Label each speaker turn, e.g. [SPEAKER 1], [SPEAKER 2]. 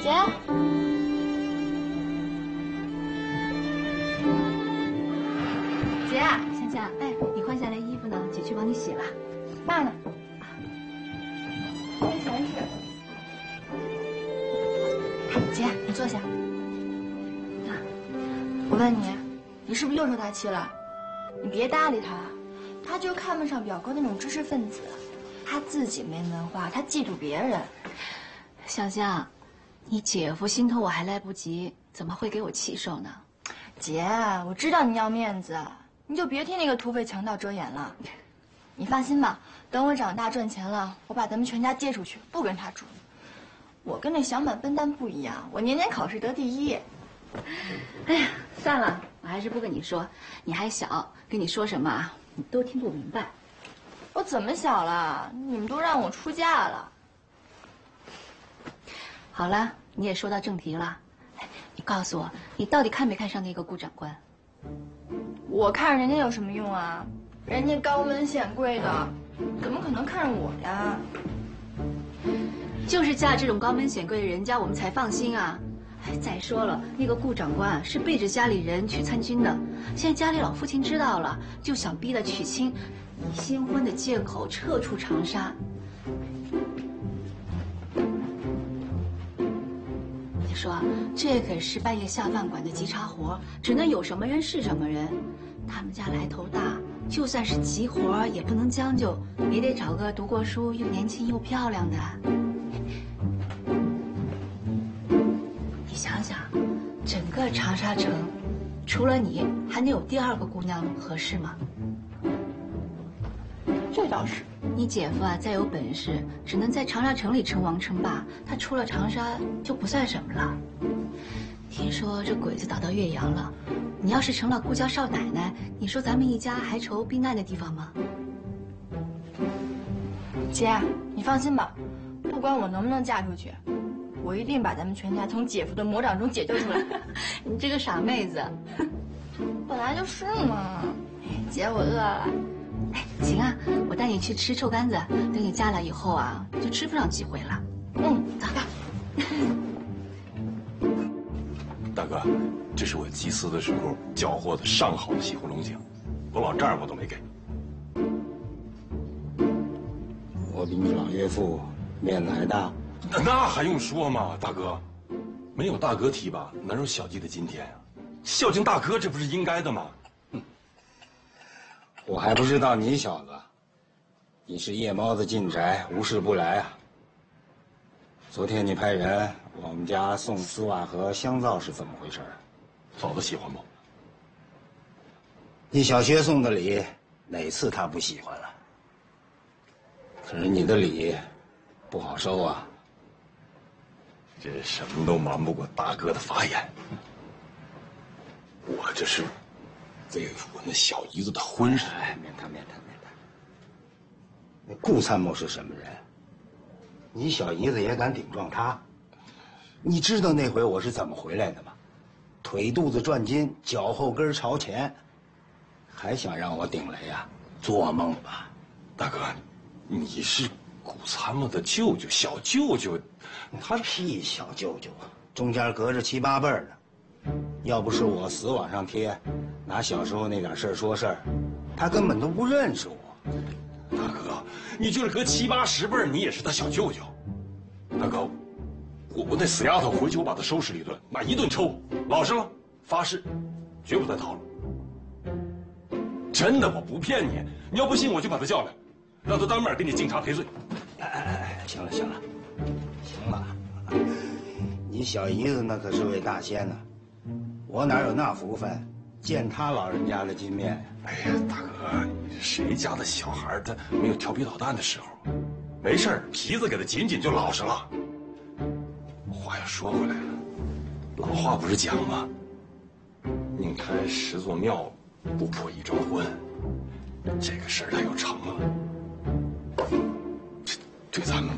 [SPEAKER 1] 姐，姐，
[SPEAKER 2] 香香，哎，你换下来衣服呢，姐去帮你洗了。
[SPEAKER 1] 妈呢？没闲事。姐，你坐下。我问你，你是不是又受他气了？你别搭理他，他就看不上表哥那种知识分子，他自己没文化，他嫉妒别人。
[SPEAKER 2] 香香，你姐夫心疼我还来不及，怎么会给我气受呢？
[SPEAKER 1] 姐，我知道你要面子，你就别替那个土匪强盗遮掩了。你放心吧，等我长大赚钱了，我把咱们全家接出去，不跟他住。我跟那小满笨蛋不一样，我年年考试得第一。
[SPEAKER 2] 哎呀，算了，我还是不跟你说，你还小，跟你说什么啊，你都听不明白。
[SPEAKER 1] 我怎么小了？你们都让我出嫁了。
[SPEAKER 2] 好了，你也说到正题了，哎，你告诉我，你到底看没看上那个顾长官？
[SPEAKER 1] 我看人家有什么用啊？人家高门显贵的，怎么可能看上我呀？
[SPEAKER 2] 就是嫁这种高门显贵的人家，我们才放心啊。哎，再说了，那个顾长官是背着家里人去参军的，现在家里老父亲知道了，就想逼他娶亲，以新婚的借口撤出长沙。你说，这可是半夜下饭馆的急茬活，只能有什么人是什么人。他们家来头大，就算是急活也不能将就，也得找个读过书又年轻又漂亮的。你想想，整个长沙城，除了你，还能有第二个姑娘合适吗？
[SPEAKER 1] 这倒是。
[SPEAKER 2] 你姐夫啊，再有本事，只能在长沙城里称王称霸，他出了长沙就不算什么了。听说这鬼子打到岳阳了，你要是成了顾家少奶奶，你说咱们一家还愁避难的地方吗？
[SPEAKER 1] 姐，你放心吧，不管我能不能嫁出去，我一定把咱们全家从姐夫的魔掌中解救出来。
[SPEAKER 2] 你这个傻妹子，
[SPEAKER 1] 本来就是嘛。姐，我饿了。
[SPEAKER 2] 哎，行啊，我带你去吃臭干子，等你嫁了以后啊，就吃不上几回了。走吧。
[SPEAKER 3] 大哥，这是我祭祀的时候缴获的上好的西湖龙井，我老丈人都没给。
[SPEAKER 4] 我比你老岳父面子还大。
[SPEAKER 3] 那还用说吗，大哥？没有大哥提拔，哪有小弟的今天啊？孝敬大哥，这不是应该的吗？
[SPEAKER 4] 我还不知道你小子，你是夜猫子进宅，无事不来啊。昨天你派人往我们家送丝袜和香皂是怎么回事？
[SPEAKER 3] 嫂子喜欢不？
[SPEAKER 4] 你小薛送的礼，哪次他不喜欢了？可是你的礼不好收啊。
[SPEAKER 3] 这什么都瞒不过大哥的法眼。我这是为我那小姨子的婚事。
[SPEAKER 4] 哎，免谈。那顾参谋是什么人？你小姨子也敢顶撞他？你知道那回我是怎么回来的吗？腿肚子转筋，脚后跟朝前，还想让我顶雷啊？做梦吧！
[SPEAKER 3] 大哥，你是顾参谋的舅舅，小舅舅，
[SPEAKER 4] 他屁小舅舅啊，中间隔着7、8辈儿呢。要不是我死往上贴，拿小时候那点事儿说事儿，他根本都不认识我。
[SPEAKER 3] 大哥，你就是隔7、80辈儿，你也是他小舅舅。大哥，我那死丫头回去，我把她收拾了一顿，妈一顿抽，老实了，发誓，绝不再逃了。真的，我不骗你。你要不信，我就把她叫来，让她当面给你敬茶赔罪。
[SPEAKER 4] 哎，行了，你小姨子那可是位大仙呢，我哪有那福分见他老人家的金面？
[SPEAKER 3] 哎呀，大哥，谁家的小孩他没有调皮捣蛋的时候？没事儿，皮子给他紧紧就老实了。话又说回来了，老话不是讲吗？宁开10座庙，不破1桩婚。这个事儿他要成了，这对咱们